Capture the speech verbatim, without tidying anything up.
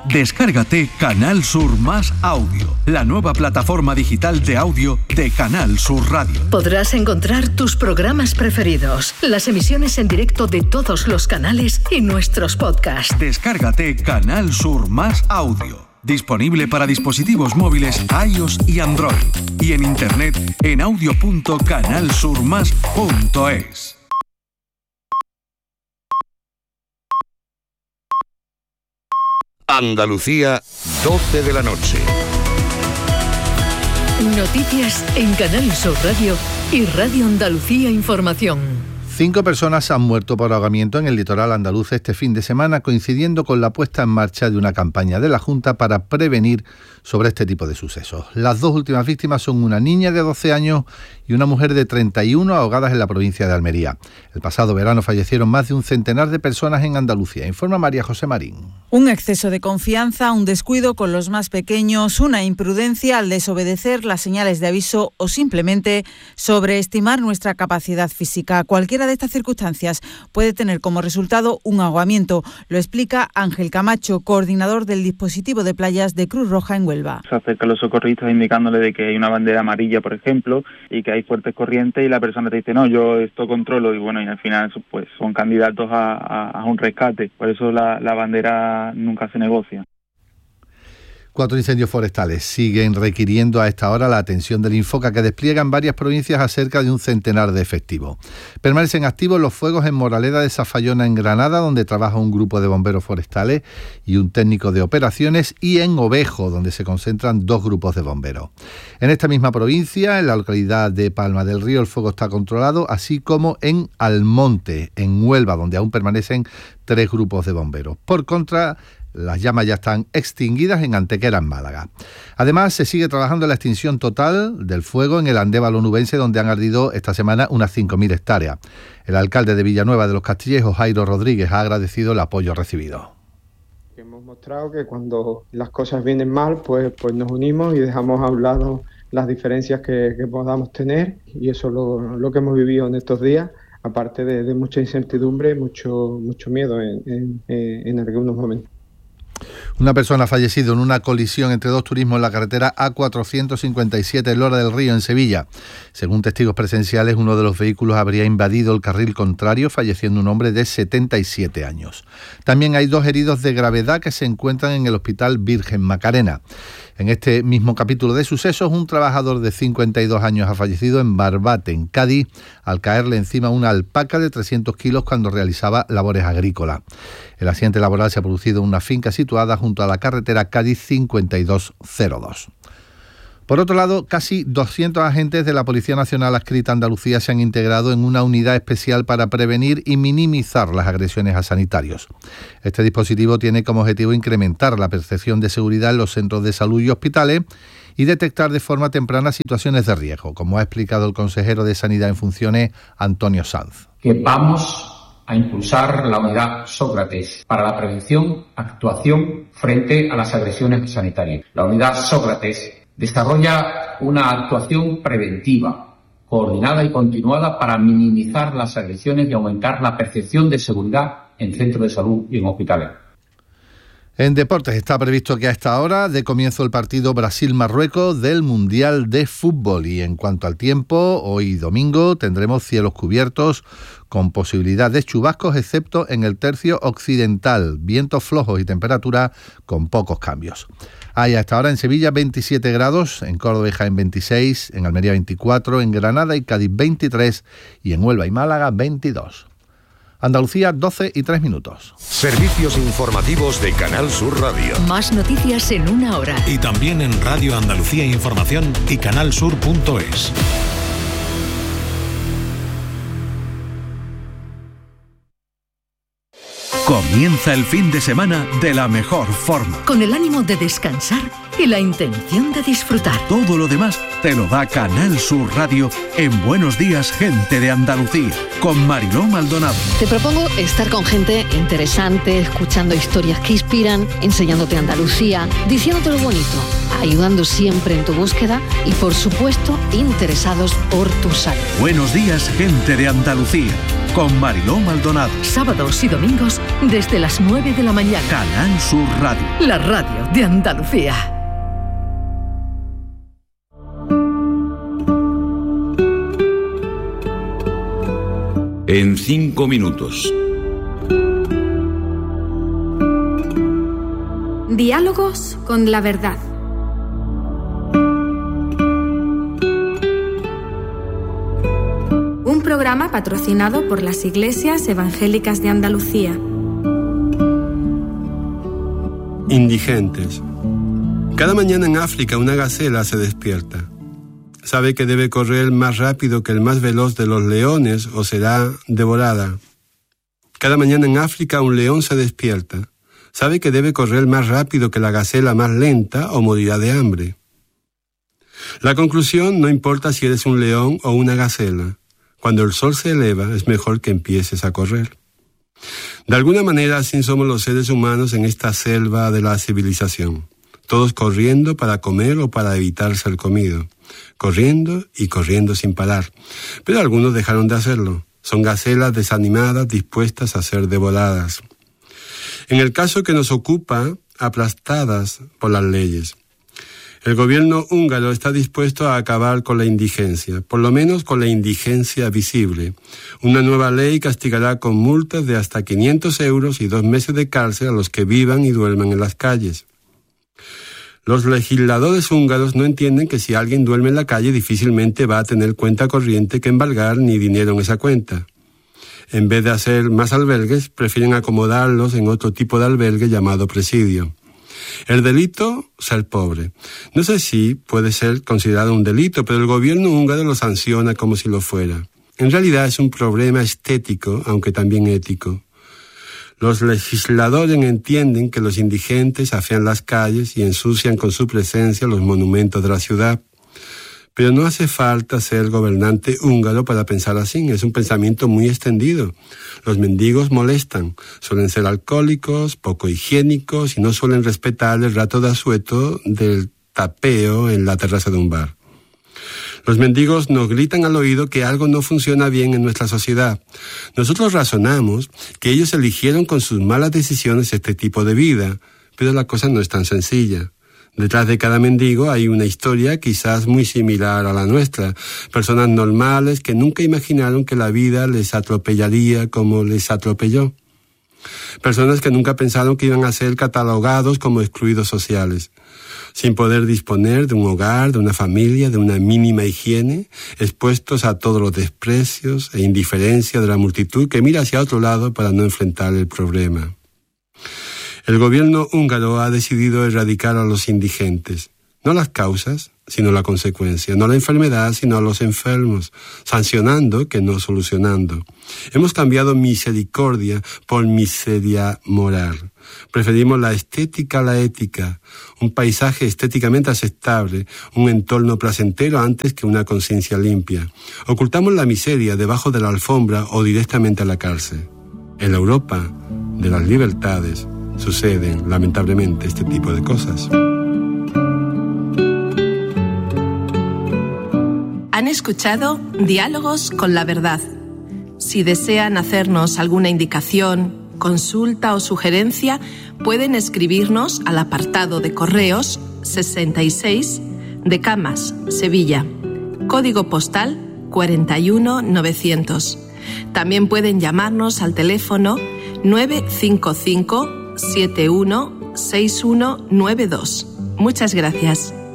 Descárgate Canal Sur Más Audio, la nueva plataforma digital de audio de Canal Sur Radio. Podrás encontrar tus programas preferidos, las emisiones en directo de todos los canales y nuestros podcasts. Descárgate Canal Sur Más Audio. Disponible para dispositivos móviles iOS y Android. Y en internet en audio punto canal sur más punto es. Andalucía, doce de la noche. Noticias en Canal Sur Radio y Radio Andalucía Información. Cinco personas han muerto por ahogamiento en el litoral andaluz este fin de semana, coincidiendo con la puesta en marcha de una campaña de la Junta para prevenir sobre este tipo de sucesos. Las dos últimas víctimas son una niña de doce años y una mujer de treinta y uno ahogadas en la provincia de Almería. El pasado verano fallecieron más de un centenar de personas en Andalucía, informa María José Marín. Un exceso de confianza, un descuido con los más pequeños, una imprudencia al desobedecer las señales de aviso o simplemente sobreestimar nuestra capacidad física. Cualquiera de estas circunstancias puede tener como resultado un ahogamiento. Lo explica Ángel Camacho, coordinador del dispositivo de playas de Cruz Roja en Huelva. Se acercan los socorristas indicándole de que hay una bandera amarilla, por ejemplo, y que hay fuertes corrientes, y la persona te dice, no, yo esto controlo, y bueno, y al final pues son candidatos a, a, a un rescate. Por eso la, la bandera nunca se negocia. Cuatro incendios forestales siguen requiriendo a esta hora la atención del Infoca, que despliega en varias provincias a cerca de un centenar de efectivos. Permanecen activos los fuegos en Moraleda de Zafallona, en Granada, donde trabaja un grupo de bomberos forestales y un técnico de operaciones, y en Ovejo, donde se concentran dos grupos de bomberos. En esta misma provincia, en la localidad de Palma del Río, el fuego está controlado, así como en Almonte, en Huelva, donde aún permanecen tres grupos de bomberos. Por contra, las llamas ya están extinguidas en Antequera, en Málaga. Además, se sigue trabajando en la extinción total del fuego en el Andévalo nubense, donde han ardido esta semana unas cinco mil hectáreas. El alcalde de Villanueva de los Castillejos, Jairo Rodríguez, ha agradecido el apoyo recibido. Hemos mostrado que cuando las cosas vienen mal, pues, pues nos unimos y dejamos a un lado las diferencias que, que podamos tener, y eso es lo, lo que hemos vivido en estos días, aparte de, de mucha incertidumbre, mucho, mucho miedo en, en, en algunos momentos. Una persona ha fallecido en una colisión entre dos turismos en la carretera A cuatrocientos cincuenta y siete en Lora del Río, en Sevilla. Según testigos presenciales, uno de los vehículos habría invadido el carril contrario, falleciendo un hombre de setenta y siete años. También hay dos heridos de gravedad que se encuentran en el Hospital Virgen Macarena. En este mismo capítulo de sucesos, un trabajador de cincuenta y dos años ha fallecido en Barbate, en Cádiz, al caerle encima una alpaca de trescientos kilos cuando realizaba labores agrícolas. El accidente laboral se ha producido en una finca situada junto a la carretera Cádiz cincuenta y dos cero dos. Por otro lado, casi doscientos agentes de la Policía Nacional adscrita a Andalucía se han integrado en una unidad especial para prevenir y minimizar las agresiones a sanitarios. Este dispositivo tiene como objetivo incrementar la percepción de seguridad en los centros de salud y hospitales y detectar de forma temprana situaciones de riesgo, como ha explicado el consejero de Sanidad en funciones, Antonio Sanz. Que vamos a impulsar la unidad Sócrates para la prevención, actuación frente a las agresiones sanitarias. La unidad Sócrates desarrolla una actuación preventiva, coordinada y continuada para minimizar las agresiones y aumentar la percepción de seguridad en centros de salud y en hospitales. En deportes está previsto que a esta hora dé comienzo el partido Brasil-Marruecos del Mundial de Fútbol. Y en cuanto al tiempo, hoy domingo tendremos cielos cubiertos con posibilidad de chubascos, excepto en el tercio occidental, vientos flojos y temperatura con pocos cambios. Hay a esta hora en Sevilla veintisiete grados, en Córdoba y Jaén veintiséis, en Almería veinticuatro, en Granada y Cádiz veintitrés y en Huelva y Málaga veintidós. Andalucía, doce y tres minutos. Servicios informativos de Canal Sur Radio. Más noticias en una hora. Y también en Radio Andalucía Información y canal sur punto es. Comienza el fin de semana de la mejor forma. Con el ánimo de descansar y la intención de disfrutar. Todo lo demás te lo da Canal Sur Radio en Buenos Días, Gente de Andalucía, con Mariló Maldonado. Te propongo estar con gente interesante, escuchando historias que inspiran, enseñándote Andalucía, diciéndote lo bonito. ayudando siempre en tu búsqueda y, por supuesto, interesados por tu salud. Buenos días, gente de Andalucía, con Mariló Maldonado. Sábados y domingos desde las nueve de la mañana. Canal Sur Radio. La radio de Andalucía. En cinco minutos. Diálogos con la verdad. Un programa patrocinado por las Iglesias Evangélicas de Andalucía. Indigentes. Cada mañana en África una gacela se despierta. Sabe que debe correr más rápido que el más veloz de los leones o será devorada. Cada mañana en África un león se despierta. Sabe que debe correr más rápido que la gacela más lenta o morirá de hambre. La conclusión: no importa si eres un león o una gacela. Cuando el sol se eleva es mejor que empieces a correr. De alguna manera así somos los seres humanos en esta selva de la civilización. Todos corriendo para comer o para evitar ser comido. Corriendo y corriendo sin parar. Pero algunos dejaron de hacerlo. Son gacelas desanimadas dispuestas a ser devoradas. En el caso que nos ocupa, aplastadas por las leyes. El gobierno húngaro está dispuesto a acabar con la indigencia, por lo menos con la indigencia visible. Una nueva ley castigará con multas de hasta quinientos euros y dos meses de cárcel a los que vivan y duerman en las calles. Los legisladores húngaros no entienden que si alguien duerme en la calle difícilmente va a tener cuenta corriente que embargar ni dinero en esa cuenta. En vez de hacer más albergues, prefieren acomodarlos en otro tipo de albergue llamado presidio. El delito, ser pobre. No sé si puede ser considerado un delito, pero el gobierno húngaro lo sanciona como si lo fuera. En realidad es un problema estético, aunque también ético. Los legisladores entienden que los indigentes afean las calles y ensucian con su presencia los monumentos de la ciudad. Pero no hace falta ser gobernante húngaro para pensar así, es un pensamiento muy extendido. Los mendigos molestan, suelen ser alcohólicos, poco higiénicos y no suelen respetar el rato de asueto del tapeo en la terraza de un bar. Los mendigos nos gritan al oído que algo no funciona bien en nuestra sociedad. Nosotros razonamos que ellos eligieron con sus malas decisiones este tipo de vida, pero la cosa no es tan sencilla. Detrás de cada mendigo hay una historia quizás muy similar a la nuestra. Personas normales que nunca imaginaron que la vida les atropellaría como les atropelló. Personas que nunca pensaron que iban a ser catalogados como excluidos sociales. Sin poder disponer de un hogar, de una familia, de una mínima higiene, expuestos a todos los desprecios e indiferencia de la multitud que mira hacia otro lado para no enfrentar el problema. El gobierno húngaro ha decidido erradicar a los indigentes, no las causas, sino la consecuencia, no la enfermedad, sino a los enfermos, sancionando que no solucionando. Hemos cambiado misericordia por miseria moral. Preferimos la estética a la ética, un paisaje estéticamente aceptable, un entorno placentero antes que una conciencia limpia. Ocultamos la miseria debajo de la alfombra o directamente a la cárcel. En la Europa de las libertades suceden, lamentablemente, este tipo de cosas. Han escuchado Diálogos con la Verdad. Si desean hacernos alguna indicación, consulta o sugerencia, pueden escribirnos al apartado de correos sesenta y seis de Camas, Sevilla, código postal cuarenta y uno novecientos. También pueden llamarnos al teléfono nueve cinco cinco siete uno seis uno nueve dos. Muchas gracias.